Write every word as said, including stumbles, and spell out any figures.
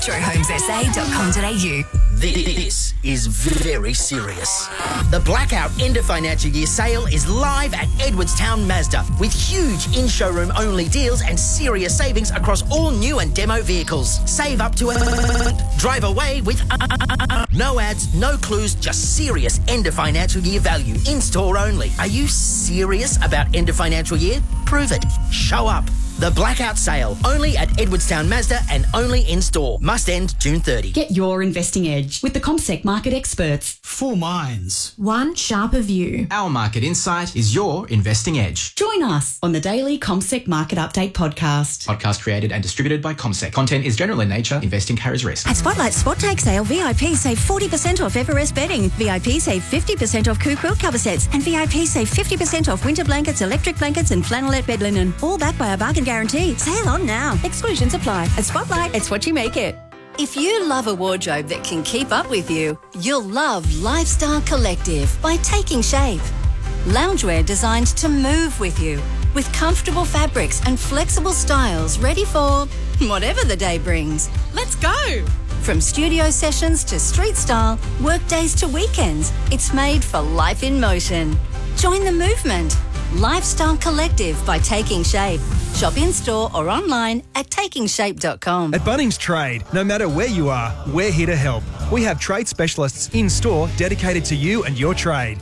metro homes s a dot com dot a u. This is very serious. The Blackout End of Financial Year sale is live at Edwardstown Mazda with huge in-showroom only deals and serious savings across all new and demo vehicles. Save up to a... Drive away with... No ads, no clues, just serious end of financial year value. In-store only. Are you serious about end of financial year? Prove it. Show up. The Blackout Sale, only at Edwardstown Mazda and only in-store. Must end June thirtieth. Get your investing edge with the CommSec market experts. Four minds. One sharper view. Our market insight is your investing edge. Join us on the daily CommSec Market Update podcast. Podcast created and distributed by CommSec. Content is general in nature. Investing carries risk. At Spotlight Spot Take Sale, V I P save forty percent off Everest bedding. V I P save fifty percent off Coo quilt cover sets. And V I P save fifty percent off winter blankets, electric blankets and flannelette bed linen. All backed by a bargain guarantee. Sale on now. Exclusions apply. At Spotlight, it's what you make it. If you love a wardrobe that can keep up with you, you'll love Lifestyle Collective by Taking Shape. Loungewear designed to move with you, with comfortable fabrics and flexible styles ready for whatever the day brings. Let's go! From studio sessions to street style, work days to weekends, it's made for life in motion. Join the movement. Lifestyle Collective by Taking Shape. Shop in-store or online at taking shape dot com. At Bunnings Trade, no matter where you are, we're here to help. We have trade specialists in-store dedicated to you and your trade.